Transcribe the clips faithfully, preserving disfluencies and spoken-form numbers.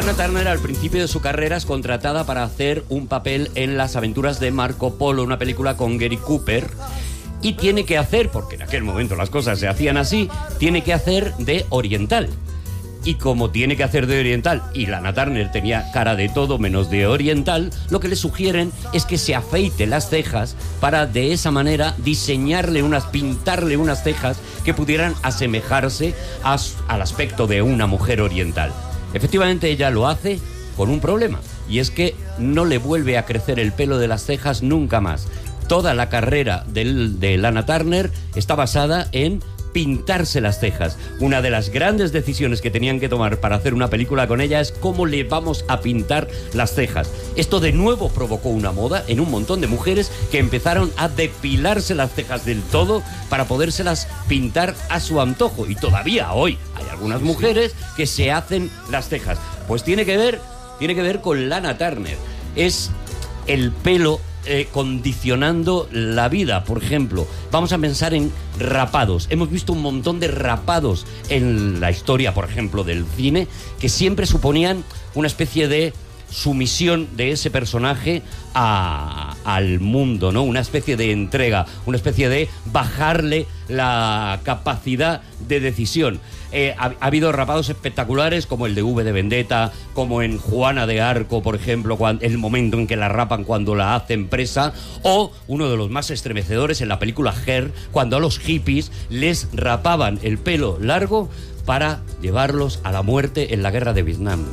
Lana Turner al principio de su carrera es contratada para hacer un papel en Las aventuras de Marco Polo, una película con Gary Cooper, y tiene que hacer, porque en aquel momento las cosas se hacían así, tiene que hacer de oriental. Y como tiene que hacer de oriental, y Lana Turner tenía cara de todo menos de oriental, lo que le sugieren es que se afeite las cejas para de esa manera diseñarle unas, pintarle unas cejas que pudieran asemejarse a, al aspecto de una mujer oriental. Efectivamente ella lo hace con un problema, y es que no le vuelve a crecer el pelo de las cejas nunca más. Toda la carrera de, de Lana Turner está basada en pintarse las cejas. Una de las grandes decisiones que tenían que tomar para hacer una película con ella es cómo le vamos a pintar las cejas. Esto de nuevo provocó una moda en un montón de mujeres que empezaron a depilarse las cejas del todo para podérselas pintar a su antojo. Y todavía hoy hay algunas mujeres que se hacen las cejas. Pues tiene que ver, tiene que ver con Lana Turner. Es el pelo Eh, condicionando la vida. Por ejemplo, vamos a pensar en rapados. Hemos visto un montón de rapados en la historia, por ejemplo, del cine, que siempre suponían una especie de sumisión de ese personaje a, al mundo, ¿no? Una especie de entrega, una especie de bajarle la capacidad de decisión. Eh, ha, ha habido rapados espectaculares como el de V de Vendetta, como en Juana de Arco, por ejemplo, cuando, el momento en que la rapan cuando la hacen presa, o uno de los más estremecedores en la película Her, cuando a los hippies les rapaban el pelo largo para llevarlos a la muerte en la guerra de Vietnam.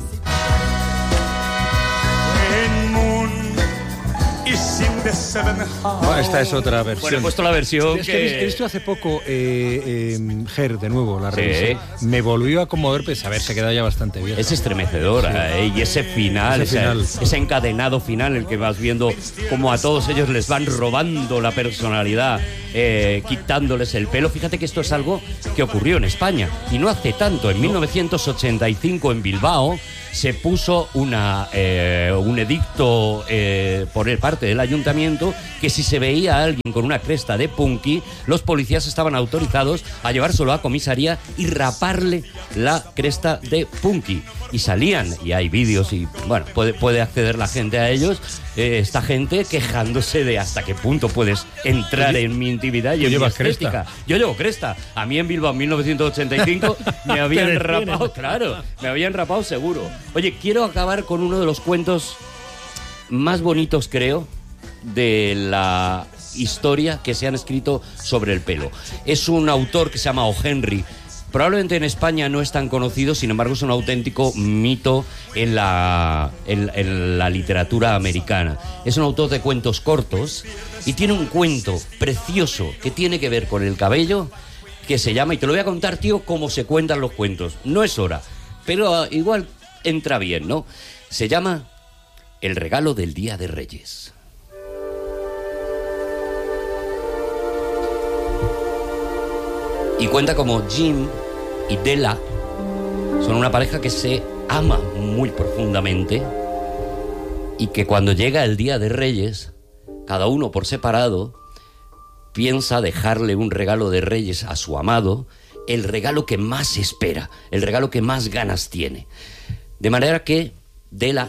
Bueno, esta es otra versión. Bueno, he puesto la versión es que... que he visto hace poco eh, eh, Her, de nuevo, la revista. Sí. Me volvió a conmover, pues a ver, se queda ya bastante bien. Es estremecedora, sí. ¿eh? Y ese final, ese, final. Ese, ese encadenado final, el que vas viendo como a todos ellos les van robando la personalidad, eh, quitándoles el pelo. Fíjate que esto es algo que ocurrió en España, y no hace tanto. En mil novecientos ochenta y cinco en Bilbao se puso una, eh, un edicto eh, por parte del ayuntamiento que si se veía a alguien con una cresta de punky, los policías estaban autorizados a llevárselo a comisaría y raparle la cresta de punky. Y salían, y hay vídeos y bueno, puede, puede acceder la gente a ellos, eh, esta gente quejándose de hasta qué punto puedes entrar en mi intimidad y en mi estética. Cresta? Yo llevo cresta. A mí en Bilbao en mil novecientos ochenta y cinco me habían rapado, claro, me habían rapado seguro. Oye, quiero acabar con uno de los cuentos más bonitos, creo, de la historia que se han escrito sobre el pelo. Es un autor que se llama O. Henry. Probablemente en España no es tan conocido, sin embargo es un auténtico mito en la, en, en la literatura americana. Es un autor de cuentos cortos y tiene un cuento precioso que tiene que ver con el cabello, que se llama, y te lo voy a contar, tío, cómo se cuentan los cuentos. No es hora, pero uh, igual entra bien, ¿no? Se llama El regalo del Día de Reyes. Y cuenta como Jim y Della son una pareja que se ama muy profundamente y que cuando llega el Día de Reyes, cada uno por separado piensa dejarle un regalo de Reyes a su amado, el regalo que más espera, el regalo que más ganas tiene. De manera que Della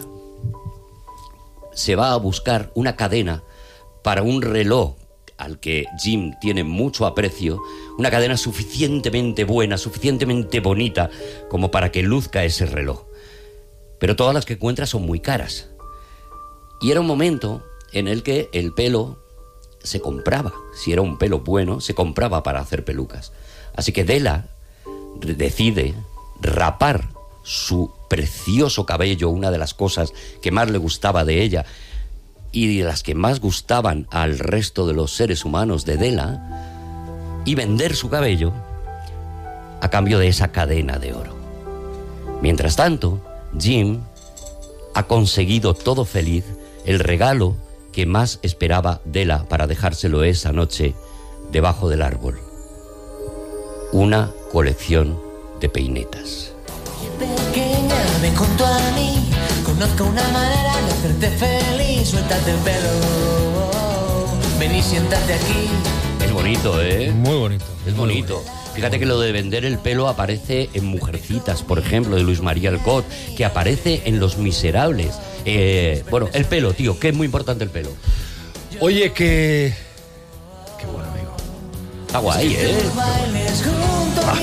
se va a buscar una cadena para un reloj al que Jim tiene mucho aprecio, una cadena suficientemente buena, suficientemente bonita como para que luzca ese reloj. Pero todas las que encuentra son muy caras. Y era un momento en el que el pelo se compraba. Si era un pelo bueno, se compraba para hacer pelucas. Así que Della decide rapar su precioso cabello, una de las cosas que más le gustaba de ella y de las que más gustaban al resto de los seres humanos de Della, y vender su cabello a cambio de esa cadena de oro. Mientras tanto, Jim ha conseguido todo feliz el regalo que más esperaba Della para dejárselo esa noche debajo del árbol: una colección de peinetas. Pequeña, ven junto a mí, conozco una manera de hacerte feliz, suéltate el pelo, oh, oh, ven y siéntate aquí. Es bonito, ¿eh? Muy bonito. Es bonito. Fíjate que lo de vender el pelo aparece en Mujercitas, por ejemplo, de Luis María Alcott, que aparece en Los Miserables. Eh, bueno, el pelo, tío, que es muy importante el pelo. Oye, que... Qué bueno, amigo. Está guay, ¿eh? Ah.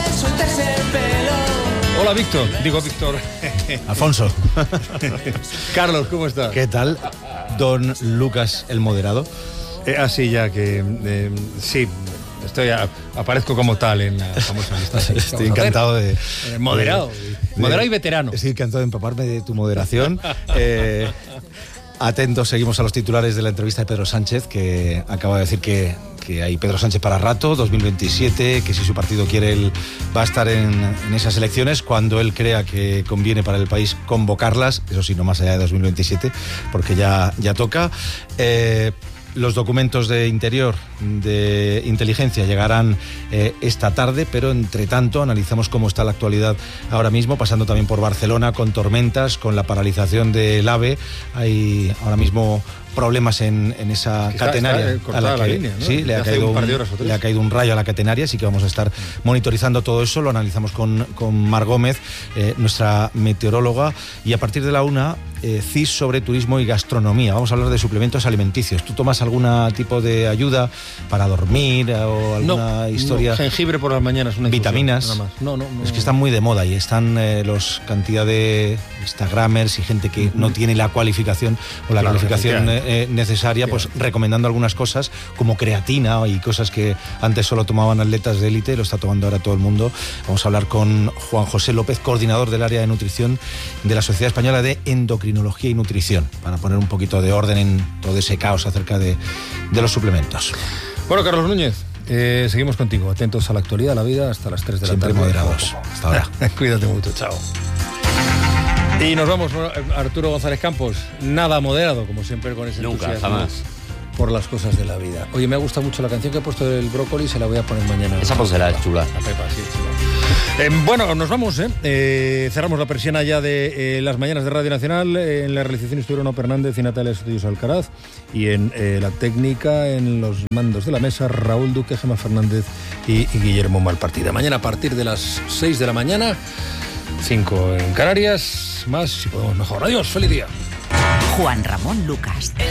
Hola, Víctor. Digo, Víctor. Alfonso. Carlos, ¿cómo estás? ¿Qué tal, don Lucas el moderado? Eh, así ya que... Eh, sí, estoy a, aparezco como tal en la famosa lista. Estoy encantado de... Eh, moderado. de- moderado de- y veterano. Estoy encantado de empaparme de tu moderación. Eh, atentos, seguimos a los titulares de la entrevista de Pedro Sánchez, que acaba de decir que, que hay Pedro Sánchez para rato, dos mil veintisiete, que si su partido quiere, él va a estar en, en esas elecciones cuando él crea que conviene para el país convocarlas, eso sí, no más allá de dos mil veintisiete, porque ya, ya toca. Eh, Los documentos de interior, de inteligencia, llegarán eh, esta tarde, pero entre tanto analizamos cómo está la actualidad ahora mismo, pasando también por Barcelona, con tormentas, con la paralización del AVE. Hay ahora mismo problemas en, en esa Está- catenaria. está cortada la línea, ¿no? Sí, le ha, Hace caído un par de un, horas o tres. le ha caído un rayo a la catenaria, así que vamos a estar monitorizando todo eso. Lo analizamos con, con Mar Gómez, eh, nuestra meteoróloga, y a partir de la una, eh, C I S sobre turismo y gastronomía. Vamos a hablar de suplementos alimenticios. ¿Tú tomas algún tipo de ayuda para dormir o alguna No, historia? no, jengibre por las mañanas, una infusión, Vitaminas. nada más. No, no, no. Es que están muy de moda y están eh, los cantidad de instagramers y gente que no tiene la cualificación o la Claro, calificación efectivamente. eh, necesaria, pues recomendando algunas cosas como creatina y cosas que antes solo tomaban atletas de élite, lo está tomando ahora todo el mundo. Vamos a hablar con Juan José López, coordinador del área de nutrición de la Sociedad Española de Endocrinología y Nutrición, para poner un poquito de orden en todo ese caos acerca de, de los suplementos. Bueno, Carlos Núñez, eh, seguimos contigo. Atentos a la actualidad, a la vida, hasta las tres de la Siempre tarde. moderados. Hasta ahora. Cuídate mucho, chao. Y nos vamos, bueno, Arturo González Campos, nada moderado, como siempre, con ese Nunca, entusiasmo jamás. por las cosas de la vida. Oye, me ha gustado mucho la canción que he puesto del brócoli, se la voy a poner mañana. Esa pónsela, es chula. A Pepa, sí, chula. Eh, bueno, nos vamos, ¿eh? Eh, cerramos la persiana ya de eh, las mañanas de Radio Nacional. Eh, en la realización estuvieron Ono Hernández y Natalia Sotillos Alcaraz. Y en eh, la técnica, en los mandos de la mesa, Raúl Duque, Gemma Fernández y, y Guillermo Malpartida. Mañana a partir de las seis de la mañana, cinco en Canarias, más si podemos mejor. Adiós, feliz día. Juan Ramón Lucas.